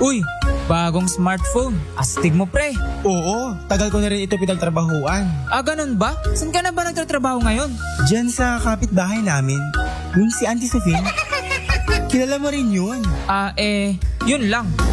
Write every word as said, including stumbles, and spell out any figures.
Uy, bagong smartphone. Astig mo, pre. Oo, tagal ko na rin ito pinagtrabahuan. Ah, ganun ba? Saan ka na ba nagtatrabaho ngayon? Diyan sa kapitbahay namin, yung si Auntie Sophie. Kilala mo rin yun. Ah, eh, yun lang.